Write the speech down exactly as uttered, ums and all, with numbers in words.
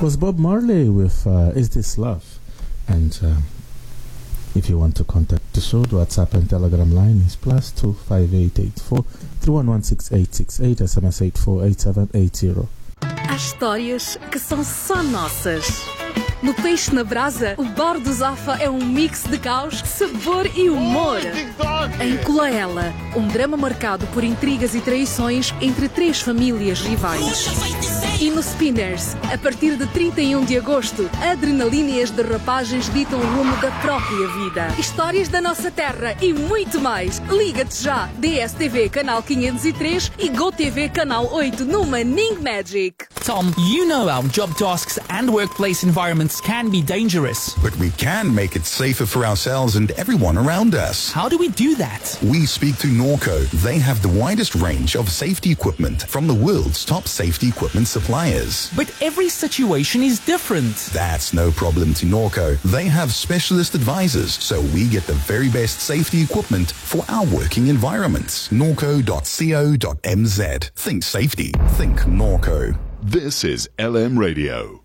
was Bob Marley with uh, Is This Love? And uh, if you want to contact the show, the WhatsApp and Telegram line is plus two five eight eight four three one one six eight six eight, S M S eight four eight seven eight zero. Há histórias que são só nossas. No Peixe na Brasa, o Bar do Zafa é um mix de caos, sabor e humor. Em Colaela, um drama marcado por intrigas e traições entre três famílias rivais. E no Spinners, a partir de trinta e um de agosto, adrenalina e as derrapagens ditam o rumo da própria vida. Histórias da nossa terra e muito mais. Liga-te já! D S T V Canal quinhentos e três e GoTV Canal oito no Manning Magic. Tom, you know our job tasks and workplace environments can be dangerous. But we can make it safer for ourselves and everyone around us. How do we do that? We speak to Norco. They have the widest range of safety equipment from the world's top safety equipment suppliers. But every situation is different. That's no problem to Norco. They have specialist advisors, so we get the very best safety equipment for our working environments. norco dot co dot m z. Think safety. Think Norco. This is L M Radio.